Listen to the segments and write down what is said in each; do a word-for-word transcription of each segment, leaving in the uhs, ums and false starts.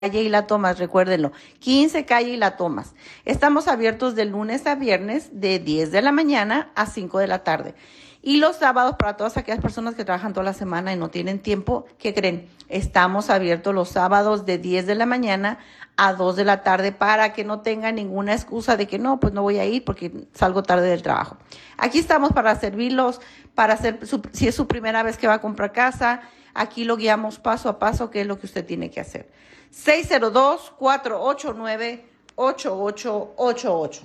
Calle y La Tomas, recuérdenlo, quince Calle y La Tomas. Estamos abiertos de lunes a viernes de diez de la mañana a cinco de la tarde. Y los sábados, para todas aquellas personas que trabajan toda la semana y no tienen tiempo, ¿qué creen? Estamos abiertos los sábados de diez de la mañana a dos de la tarde para que no tengan ninguna excusa de que no, pues no voy a ir porque salgo tarde del trabajo. Aquí estamos para servirlos, para hacer, su, si es su primera vez que va a comprar casa, aquí lo guiamos paso a paso, qué es lo que usted tiene que hacer. seis cero dos, cuatro ocho nueve, ocho ocho ocho ocho.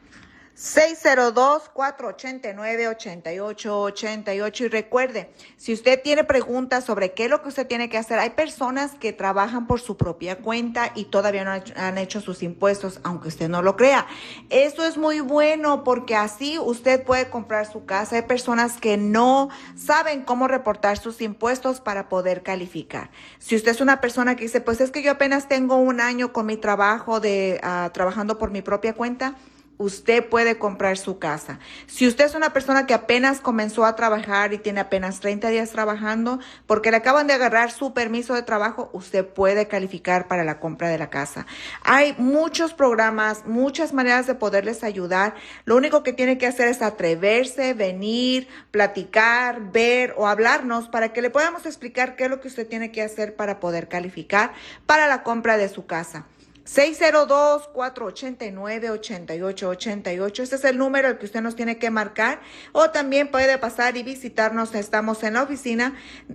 seis cero dos, cuatro ocho nueve, ocho ocho ocho ocho. Y recuerde, si usted tiene preguntas sobre qué es lo que usted tiene que hacer, hay personas que trabajan por su propia cuenta y todavía no han hecho sus impuestos, aunque usted no lo crea. Eso es muy bueno porque así usted puede comprar su casa. Hay personas que no saben cómo reportar sus impuestos para poder calificar. Si usted es una persona que dice, pues es que yo apenas tengo un año con mi trabajo de uh, trabajando por mi propia cuenta, usted puede comprar su casa. Si usted es una persona que apenas comenzó a trabajar y tiene apenas treinta días trabajando, porque le acaban de agarrar su permiso de trabajo, usted puede calificar para la compra de la casa. Hay muchos programas, muchas maneras de poderles ayudar. Lo único que tiene que hacer es atreverse, venir, platicar, ver o hablarnos para que le podamos explicar qué es lo que usted tiene que hacer para poder calificar para la compra de su casa. seis cero dos, cuatro ocho nueve, ocho ocho ocho ocho. Este es el número al que usted nos tiene que marcar. O también puede pasar y visitarnos. Estamos en la oficina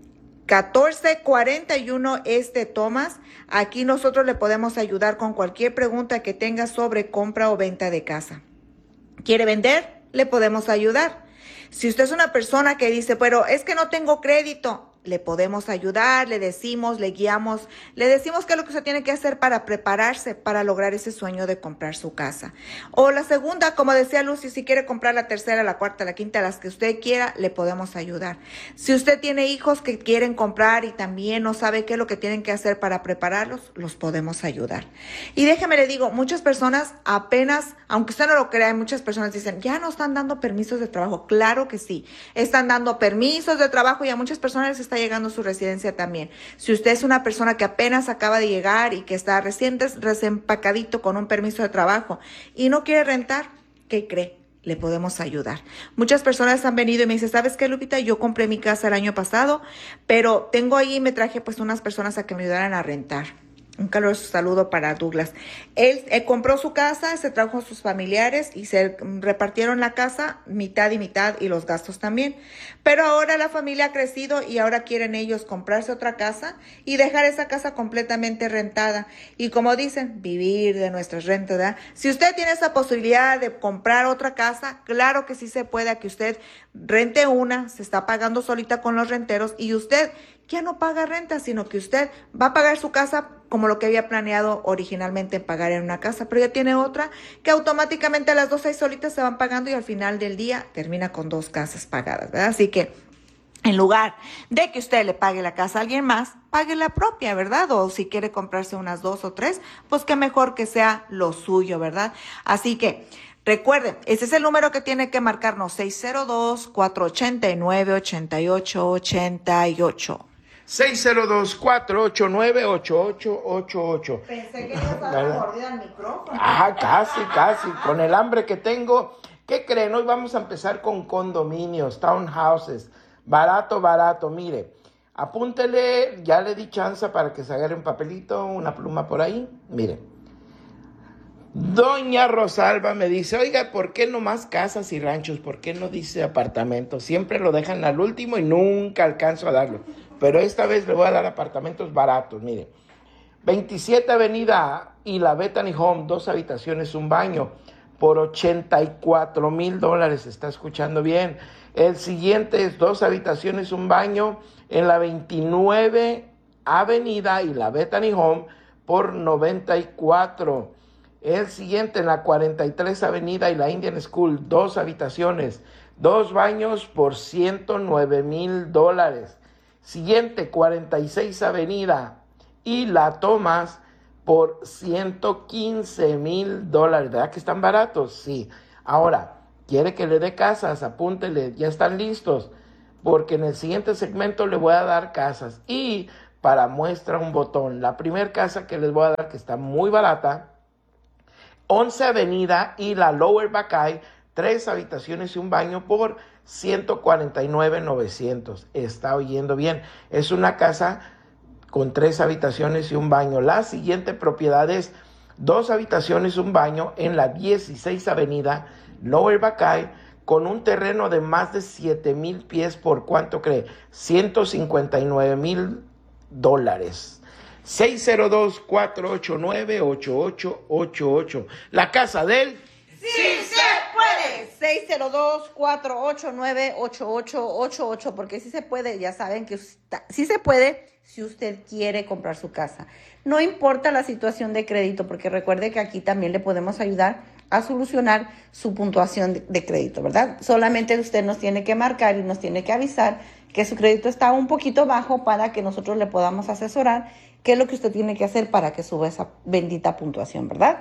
catorce cuarenta y uno Este Thomas. Aquí nosotros le podemos ayudar con cualquier pregunta que tenga sobre compra o venta de casa. ¿Quiere vender? Le podemos ayudar. Si usted es una persona que dice, pero es que no tengo crédito, le podemos ayudar, le decimos, le guiamos, le decimos qué es lo que usted tiene que hacer para prepararse para lograr ese sueño de comprar su casa. O la segunda, como decía Lucy, si quiere comprar la tercera, la cuarta, la quinta, las que usted quiera, le podemos ayudar. Si usted tiene hijos que quieren comprar y también no sabe qué es lo que tienen que hacer para prepararlos, los podemos ayudar. Y déjeme le digo, muchas personas apenas, aunque usted no lo crea, muchas personas dicen, ya no están dando permisos de trabajo. Claro que sí, están dando permisos de trabajo y a muchas personas les está llegando su residencia también. Si usted es una persona que apenas acaba de llegar y que está recién desempacadito con un permiso de trabajo y no quiere rentar, ¿qué cree? Le podemos ayudar. Muchas personas han venido y me dicen, ¿sabes qué, Lupita? Yo compré mi casa el año pasado, pero tengo ahí, me traje pues unas personas a que me ayudaran a rentar. Un caluroso saludo para Douglas. Él, él compró su casa, se trajo a sus familiares y se repartieron la casa mitad y mitad y los gastos también. Pero ahora la familia ha crecido y ahora quieren ellos comprarse otra casa y dejar esa casa completamente rentada. Y como dicen, vivir de nuestras rentas, ¿verdad? Si usted tiene esa posibilidad de comprar otra casa, claro que sí se puede, que usted rente una, se está pagando solita con los renteros y usted ya no paga renta, sino que usted va a pagar su casa como lo que había planeado originalmente en pagar en una casa, pero ya tiene otra que automáticamente las dos ahí solitas se van pagando y al final del día termina con dos casas pagadas, ¿verdad? Así que en lugar de que usted le pague la casa a alguien más, pague la propia, ¿verdad? O si quiere comprarse unas dos o tres, pues qué mejor que sea lo suyo, ¿verdad? Así que recuerden, ese es el número que tiene que marcarnos, seis cero dos, cuatro ocho nueve, ocho ocho ocho ocho. seis cero dos, cuatro ocho nueve, ocho ocho ocho ocho. Pensé que ibas a dar mordida al micrófono. Ah, casi, casi. Con el hambre que tengo, ¿qué creen? Hoy vamos a empezar con condominios, townhouses. Barato, barato. Mire, apúntele, ya le di chance para que se agarre un papelito, una pluma por ahí. Mire. Doña Rosalba me dice, oiga, ¿por qué no más casas y ranchos? ¿Por qué no dice apartamentos? Siempre lo dejan al último y nunca alcanzo a darlo. Pero esta vez le voy a dar apartamentos baratos, mire. veintisiete Avenida y la Bethany Home, dos habitaciones, un baño, por ochenta y cuatro mil dólares. ¿Está escuchando bien? El siguiente es dos habitaciones, un baño, en la veintinueve Avenida y la Bethany Home, por noventa y cuatro. El siguiente en la cuarenta y tres Avenida y la Indian School, dos habitaciones, dos baños, por ciento nueve mil dólares. Siguiente, cuarenta y seis Avenida y La Thomas, por ciento quince mil dólares. ¿Verdad que están baratos? Sí. Ahora, ¿quiere que le dé casas? Apúntele, ya están listos, porque en el siguiente segmento le voy a dar casas. Y para muestra un botón. La primera casa que les voy a dar, que está muy barata, once Avenida y la Lower Buckeye, tres habitaciones y un baño por ciento cuarenta y nueve mil novecientos. Está oyendo bien. Es una casa con tres habitaciones y un baño. La siguiente propiedad es dos habitaciones y un baño en la dieciséis Avenida, Lower Buckeye, con un terreno de más de siete mil pies. ¿Por cuánto cree? ciento cincuenta y nueve mil dólares. seis cero dos, cuatro ocho nueve, ocho ocho ocho ocho. La casa del... ¡Sí se puede! seis cero dos, cuatro ocho nueve, ocho ocho ocho ocho, porque sí se puede, ya saben que sí se puede si usted quiere comprar su casa. No importa la situación de crédito, porque recuerde que aquí también le podemos ayudar a solucionar su puntuación de, de crédito, ¿verdad? Solamente usted nos tiene que marcar y nos tiene que avisar que su crédito está un poquito bajo para que nosotros le podamos asesorar qué es lo que usted tiene que hacer para que suba esa bendita puntuación, ¿verdad?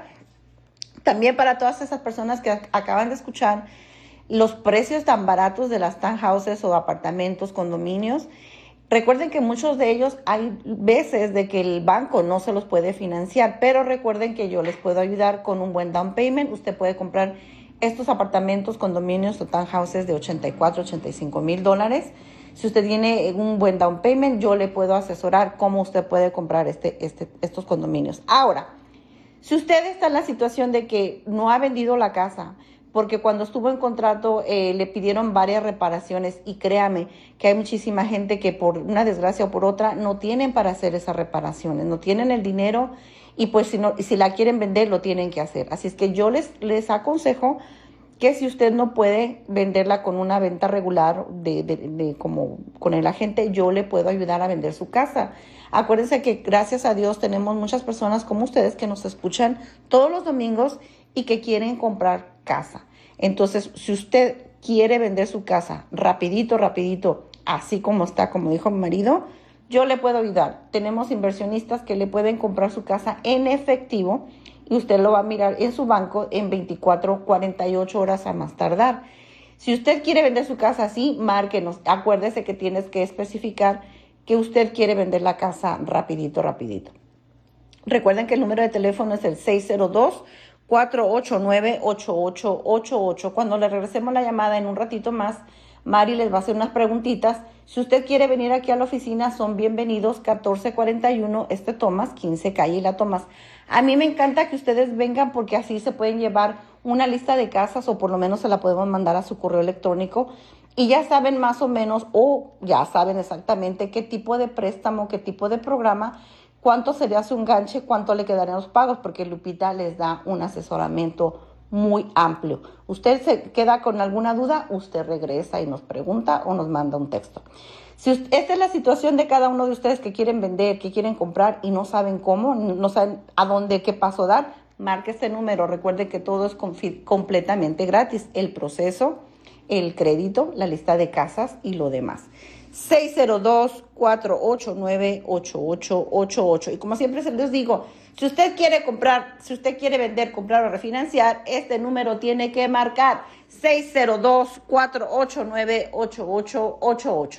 También para todas esas personas que acaban de escuchar los precios tan baratos de las townhouses o apartamentos, condominios, recuerden que muchos de ellos hay veces de que el banco no se los puede financiar, pero recuerden que yo les puedo ayudar con un buen down payment. Usted puede comprar estos apartamentos, condominios o townhouses de ochenta y cuatro, ochenta y cinco mil dólares. Si usted tiene un buen down payment, yo le puedo asesorar cómo usted puede comprar este, este, estos condominios. Ahora, si usted está en la situación de que no ha vendido la casa, porque cuando estuvo en contrato eh, le pidieron varias reparaciones, y créame que hay muchísima gente que por una desgracia o por otra no tienen para hacer esas reparaciones, no tienen el dinero, y pues si, no, si la quieren vender lo tienen que hacer. Así es que yo les, les aconsejo que si usted no puede venderla con una venta regular de, de, de como con el agente, yo le puedo ayudar a vender su casa. Acuérdense que gracias a Dios tenemos muchas personas como ustedes que nos escuchan todos los domingos y que quieren comprar casa. Entonces, si usted quiere vender su casa rapidito, rapidito, así como está, como dijo mi marido, yo le puedo ayudar. Tenemos inversionistas que le pueden comprar su casa en efectivo y usted lo va a mirar en su banco en veinticuatro, cuarenta y ocho horas a más tardar. Si usted quiere vender su casa así, márquenos. Acuérdese que tienes que especificar que usted quiere vender la casa rapidito, rapidito. Recuerden que el número de teléfono es el seis cero dos, cuatro ocho nueve, ocho ocho ocho ocho. Cuando le regresemos la llamada en un ratito más, Mari les va a hacer unas preguntitas. Si usted quiere venir aquí a la oficina, son bienvenidos. catorce cuarenta y uno este Thomas, quince calle La Thomas. A mí me encanta que ustedes vengan porque así se pueden llevar una lista de casas, o por lo menos se la podemos mandar a su correo electrónico. Y ya saben más o menos, o ya saben exactamente qué tipo de préstamo, qué tipo de programa, cuánto sería su enganche, cuánto le quedarían los pagos, porque Lupita les da un asesoramiento muy amplio. Usted se queda con alguna duda, usted regresa y nos pregunta o nos manda un texto. Si usted, esta es la situación de cada uno de ustedes que quieren vender, que quieren comprar y no saben cómo, no saben a dónde, qué paso dar, marque este número. Recuerde que todo es confi- completamente gratis. El proceso, el crédito, la lista de casas y lo demás. seis cero dos, cuatro ocho nueve, ocho ocho ocho ocho. Y como siempre se les digo, si usted quiere comprar, si usted quiere vender, comprar o refinanciar, este número tiene que marcar seis cero dos, cuatro ocho nueve, ocho ocho ocho ocho.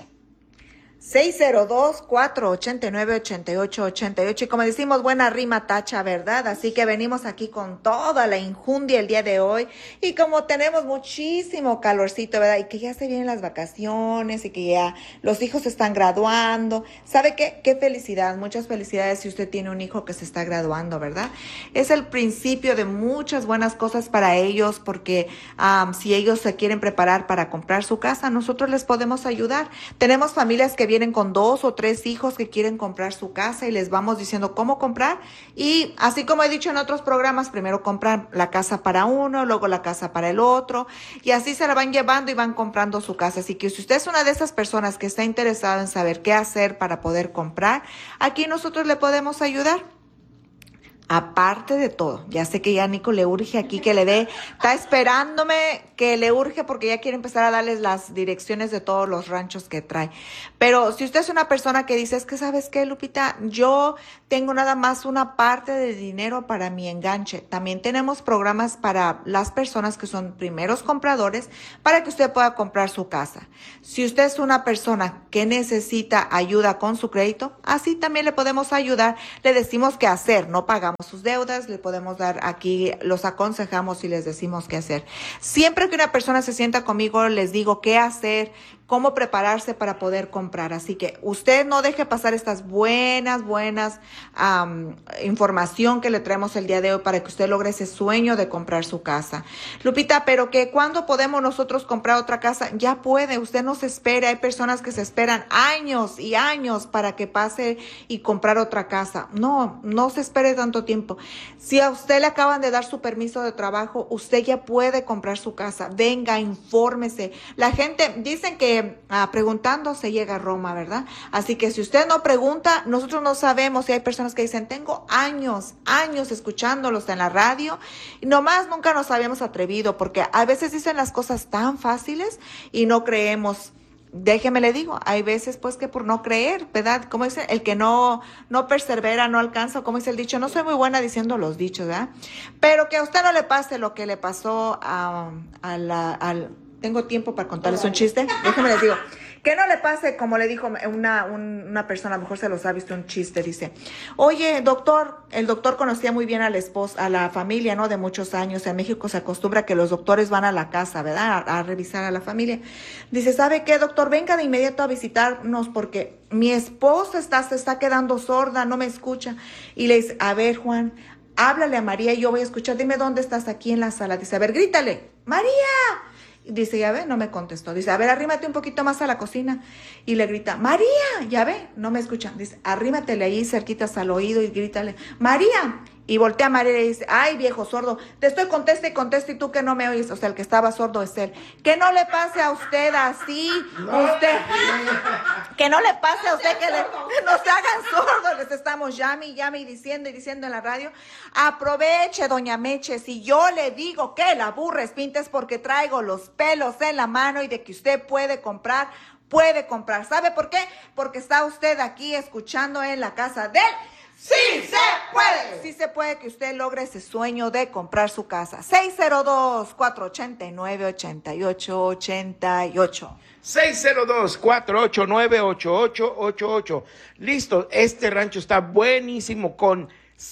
seis cero dos, cuatro ocho nueve, ocho ocho ocho ocho. Y como decimos, buena rima tacha, ¿verdad? Así que venimos aquí con toda la injundia el día de hoy. Y como tenemos muchísimo calorcito, ¿verdad? Y que ya se vienen las vacaciones y que ya los hijos se están graduando. ¿Sabe qué? Qué felicidad, muchas felicidades si usted tiene un hijo que se está graduando, ¿verdad? Es el principio de muchas buenas cosas para ellos, porque um, si ellos se quieren preparar para comprar su casa, nosotros les podemos ayudar. Tenemos familias que vienen con dos o tres hijos que quieren comprar su casa y les vamos diciendo cómo comprar. Y así como he dicho en otros programas, primero compran la casa para uno, luego la casa para el otro, y así se la van llevando y van comprando su casa. Así que si usted es una de esas personas que está interesado en saber qué hacer para poder comprar, aquí nosotros le podemos ayudar. Aparte de todo, ya sé que ya Nico le urge aquí que le dé, está esperándome que le urge porque ya quiere empezar a darles las direcciones de todos los ranchos que trae. Pero si usted es una persona que dice, es que ¿sabes qué, Lupita? Yo tengo nada más una parte de dinero para mi enganche. También tenemos programas para las personas que son primeros compradores para que usted pueda comprar su casa. Si usted es una persona que necesita ayuda con su crédito, así también le podemos ayudar. Le decimos qué hacer, no pagamos sus deudas, le podemos dar aquí, los aconsejamos y les decimos qué hacer. Siempre que una persona se sienta conmigo, les digo qué hacer, cómo prepararse para poder comprar. Así que usted no deje pasar estas buenas, buenas um, información que le traemos el día de hoy para que usted logre ese sueño de comprar su casa. Lupita, pero que ¿cuándo podemos nosotros comprar otra casa? Ya puede, usted no se espere. Hay personas que se esperan años y años para que pase y comprar otra casa. No, no se espere tanto tiempo. Si a usted le acaban de dar su permiso de trabajo, usted ya puede comprar su casa. Venga, infórmese. La gente, dicen que Ah, preguntando se llega a Roma, ¿verdad? Así que si usted no pregunta, nosotros no sabemos. Si hay personas que dicen, tengo años, años escuchándolos en la radio y nomás nunca nos habíamos atrevido porque a veces dicen las cosas tan fáciles y no creemos. Déjeme le digo, hay veces pues que por no creer, ¿verdad? Como dice, el que no, no persevera no alcanza, como dice el dicho. No soy muy buena diciendo los dichos, ¿verdad? Pero que a usted no le pase lo que le pasó a, a la, al... Tengo tiempo para contarles un chiste. Déjenme les digo. Que no le pase, como le dijo una, una persona, a lo mejor se los ha visto un chiste, dice, oye, doctor, el doctor conocía muy bien a la esposa, a la familia, ¿no? De muchos años. En México se acostumbra que los doctores van a la casa, ¿verdad? A, a revisar a la familia. Dice, ¿sabe qué, doctor? Venga de inmediato a visitarnos porque mi esposa está, se está quedando sorda, no me escucha. Y le dice, a ver, Juan, háblale a María y yo voy a escuchar. Dime dónde estás aquí en la sala. Dice, a ver, grítale, María. Dice, ya ve, no me contestó. Dice, a ver, arrímate un poquito más a la cocina. Y le grita, María, ya ve, no me escucha. Dice, arrímatele ahí cerquitas al oído y grítale, María. Y voltea a María y dice, ay, viejo sordo, te estoy contesta y contesta y tú que no me oyes. O sea, el que estaba sordo es él. Que no le pase a usted así, no, usted, que no le pase a usted que le, no se hagan sordos. Les estamos llame y llame y diciendo y diciendo en la radio. Aproveche, doña Meche, si yo le digo que la burra pinta es porque traigo los pelos en la mano y de que usted puede comprar, puede comprar. ¿Sabe por qué? Porque está usted aquí escuchando en la casa de él. ¡Sí se puede! Sí se puede que usted logre ese sueño de comprar su casa. seis cero dos, cuatro ocho nueve, ocho ocho ocho ocho. seis cero dos, cuatro ocho nueve, ocho ocho ocho ocho. Listo, este rancho está buenísimo con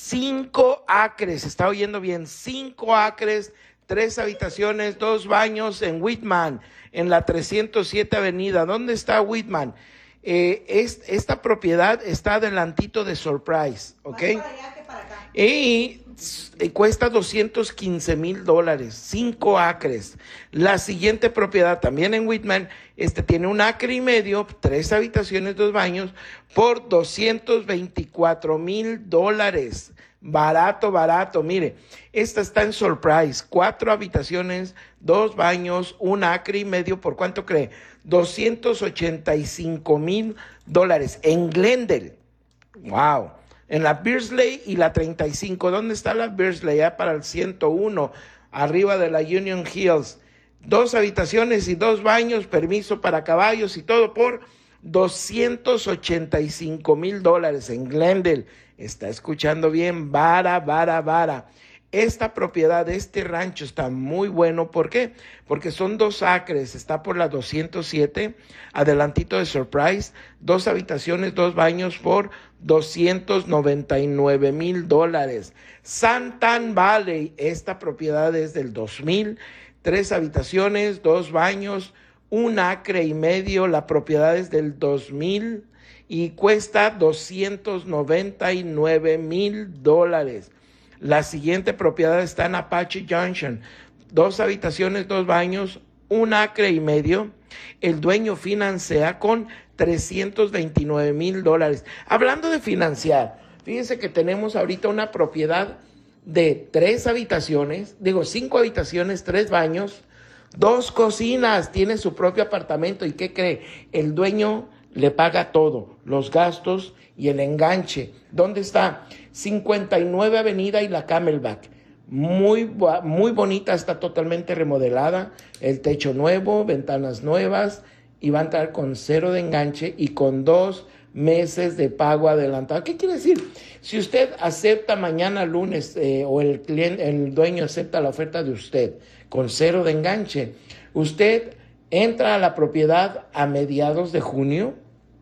cinco acres. Está oyendo bien, cinco acres, tres habitaciones, dos baños en Whitman, en la trescientos siete Avenida. ¿Dónde está Whitman? Eh, es, esta propiedad está adelantito de Surprise, ¿ok? Para allá que para acá. Y, y cuesta doscientos quince mil dólares, cinco acres. La siguiente propiedad también en Whitman, este tiene un acre y medio, tres habitaciones, dos baños, por doscientos veinticuatro mil dólares. Barato, barato. Mire, esta está en Surprise, cuatro habitaciones, dos baños, un acre y medio. ¿Por cuánto cree? doscientos ochenta y cinco mil dólares en Glendale. Wow. En la Beardsley y la treinta y cinco. ¿Dónde está la Beardsley? Ya para el ciento uno, arriba de la Union Hills. Dos habitaciones y dos baños, permiso para caballos y todo por doscientos ochenta y cinco mil dólares en Glendale. Está escuchando bien, vara, vara, vara. Esta propiedad, este rancho está muy bueno. ¿Por qué? Porque son dos acres, está por la doscientos siete, adelantito de Surprise, dos habitaciones, dos baños por doscientos noventa y nueve mil dólares. Santan Valley, esta propiedad es del dos mil, tres habitaciones, dos baños, un acre y medio. La propiedad es del dos mil y cuesta doscientos noventa y nueve mil dólares. La siguiente propiedad está en Apache Junction, dos habitaciones, dos baños, un acre y medio. El dueño financia con trescientos veintinueve mil dólares. Hablando de financiar, fíjense que tenemos ahorita una propiedad de tres habitaciones, digo cinco habitaciones, tres baños, dos cocinas, tiene su propio apartamento. ¿Y qué cree? El dueño le paga todo, los gastos y el enganche. ¿Dónde está? cincuenta y nueve Avenida y la Camelback. Muy, muy bonita, está totalmente remodelada, el techo nuevo, ventanas nuevas y va a entrar con cero de enganche y con dos meses de pago adelantado. ¿Qué quiere decir? Si usted acepta mañana lunes eh, o el cliente, el dueño acepta la oferta de usted con cero de enganche, usted entra a la propiedad a mediados de junio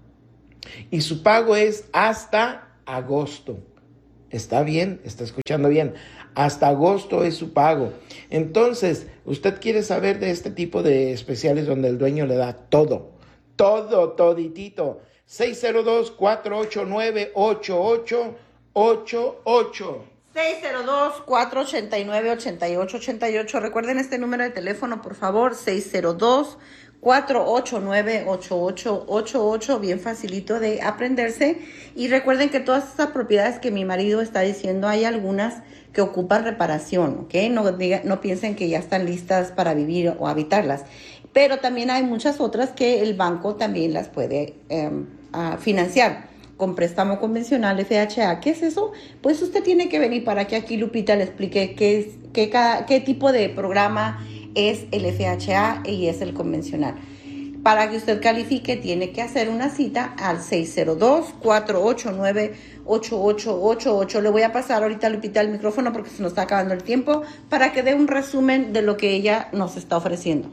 y su pago es hasta agosto. ¿Está bien? ¿Está escuchando bien? Hasta agosto es su pago. Entonces, usted quiere saber de este tipo de especiales donde el dueño le da todo, todo, toditito. seis cero dos, cuatro ocho nueve, ocho ocho ocho ocho. seis cero dos, cuatro ocho nueve, ocho ocho ocho ocho. Recuerden este número de teléfono, por favor, seis cero dos, cuatro ocho nueve, ocho ocho ocho ocho, bien facilito de aprenderse. Y recuerden que todas estas propiedades que mi marido está diciendo, hay algunas que ocupan reparación, ¿ok? No, diga, no piensen que ya están listas para vivir o habitarlas. Pero también hay muchas otras que el banco también las puede eh, uh, financiar con préstamo convencional F H A. ¿Qué es eso? Pues usted tiene que venir para que aquí Lupita le explique qué, es, qué, cada, qué tipo de programa es el F H A y es el convencional. Para que usted califique, tiene que hacer una cita al seis cero dos, cuatro ocho nueve, ocho ocho ocho ocho. Le voy a pasar ahorita a Lupita el micrófono porque se nos está acabando el tiempo para que dé un resumen de lo que ella nos está ofreciendo.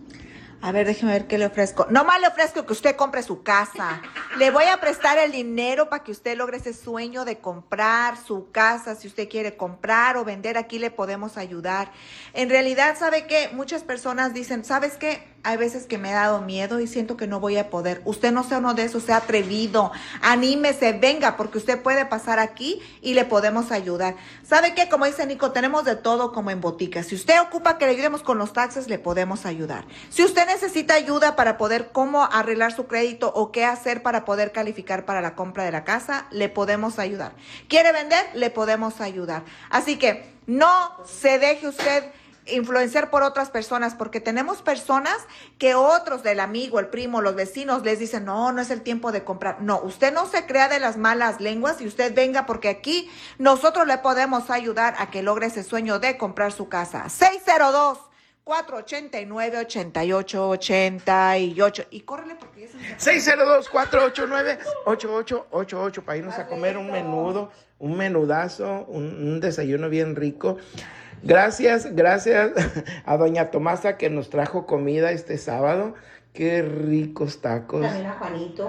A ver, déjeme ver qué le ofrezco. No más le ofrezco que usted compre su casa. Le voy a prestar el dinero para que usted logre ese sueño de comprar su casa. Si usted quiere comprar o vender, aquí le podemos ayudar. En realidad, ¿sabe qué? Muchas personas dicen, ¿sabes qué? Hay veces que me ha dado miedo y siento que no voy a poder. Usted no sea uno de esos, sea atrevido. Anímese, venga, porque usted puede pasar aquí y le podemos ayudar. ¿Sabe qué? Como dice Nico, tenemos de todo como en botica. Si usted ocupa que le ayudemos con los taxes, le podemos ayudar. Si usted necesita ayuda para poder cómo arreglar su crédito o qué hacer para poder calificar para la compra de la casa, le podemos ayudar. ¿Quiere vender? Le podemos ayudar. Así que no se deje usted influenciar por otras personas, porque tenemos personas que otros del amigo, el primo, los vecinos les dicen, no, no es el tiempo de comprar. No, usted no se crea de las malas lenguas y usted venga, porque aquí nosotros le podemos ayudar a que logre ese sueño de comprar su casa. seis cero dos, cuatro ocho nueve, ocho ocho ocho ocho. Y córrele porque ya se me... seis cero dos, cuatro ocho nueve, ocho ocho ocho ocho para irnos a comer un menudo, un menudazo, un, un desayuno bien rico. Gracias, gracias a doña Tomasa que nos trajo comida este sábado. Qué ricos tacos. También a Juanito.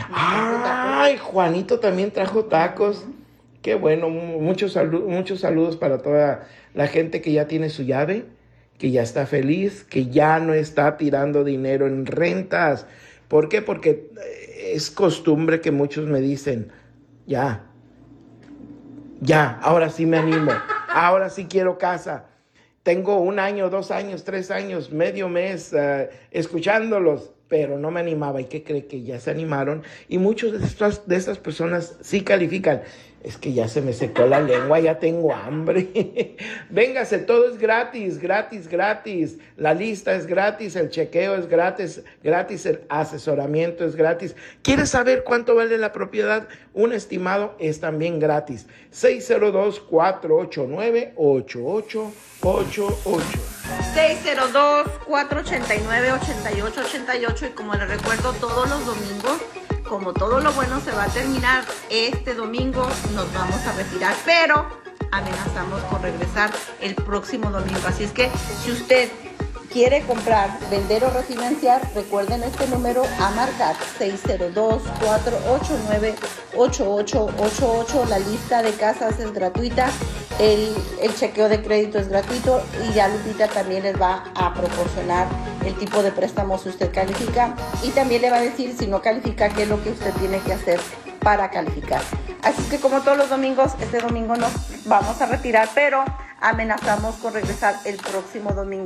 Ay, Juanito también trajo tacos. Qué bueno, muchos, salu- muchos saludos para toda la gente que ya tiene su llave, que ya está feliz, que ya no está tirando dinero en rentas. ¿Por qué? Porque es costumbre que muchos me dicen, ya, ya, ahora sí me animo. Ahora sí quiero casa. Tengo un año, dos años, tres años, medio mes uh, escuchándolos, pero no me animaba. ¿Y qué cree? Que ya se animaron y muchas de estas, de estas personas sí califican. Es que ya se me secó la lengua, ya tengo hambre. Véngase, todo es gratis, gratis, gratis. La lista es gratis, el chequeo es gratis, gratis, el asesoramiento es gratis. ¿Quieres saber cuánto vale la propiedad? Un estimado es también gratis. seis cero dos, cuatro ocho nueve, ocho ocho ocho ocho. seis cero dos, cuatro ocho nueve, ocho ocho ocho ocho. Y como les recuerdo, todos los domingos, como todo lo bueno se va a terminar, este domingo nos vamos a retirar, pero amenazamos con regresar el próximo domingo. Así es que si usted quiere comprar, vender o refinanciar, recuerden este número a marcar seis cero dos, cuatro ocho nueve, ocho ocho ocho ocho. La lista de casas es gratuita, el, el chequeo de crédito es gratuito y ya Lupita también les va a proporcionar el tipo de préstamo si usted califica y también le va a decir si no califica qué es lo que usted tiene que hacer para calificar. Así que como todos los domingos, este domingo nos vamos a retirar, pero amenazamos con regresar el próximo domingo.